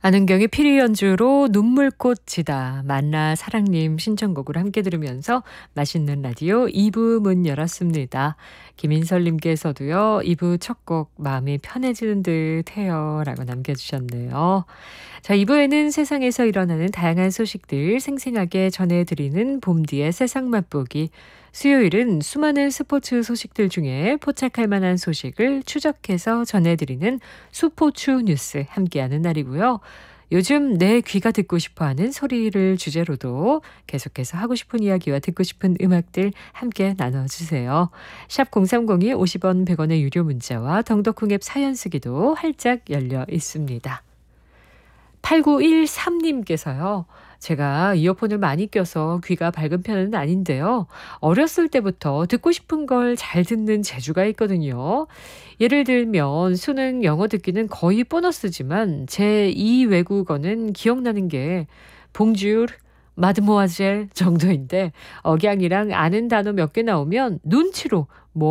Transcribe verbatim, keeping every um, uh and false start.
안은경의 피리 연주로 눈물꽃이다 만나 사랑님 신청곡을 함께 들으면서 맛있는 라디오 이 부 문 열었습니다. 김인설님께서도요. 이 부 첫 곡 마음이 편해지는 듯 해요 라고 남겨주셨네요. 자, 이 부에는 세상에서 일어나는 다양한 소식들 생생하게 전해드리는 봄디의 세상 맛보기. 수요일은 수많은 스포츠 소식들 중에 포착할 만한 소식을 추적해서 전해드리는 수포추 뉴스 함께하는 날이고요. 요즘 내 귀가 듣고 싶어하는 소리를 주제로도 계속해서 하고 싶은 이야기와 듣고 싶은 음악들 함께 나눠주세요. 샵 공삼공이 오십 원 백 원의 유료 문자와 덩덕콩 앱 사연 쓰기도 활짝 열려 있습니다. 팔구일삼님께서요. 제가 이어폰을 많이 껴서 귀가 밝은 편은 아닌데요. 어렸을 때부터 듣고 싶은 걸 잘 듣는 재주가 있거든요. 예를 들면 수능 영어 듣기는 거의 보너스지만 제이 외국어는 기억나는 게 봉주르, 마드모아젤 정도인데 억양이랑 아는 단어 몇 개 나오면 눈치로 뭐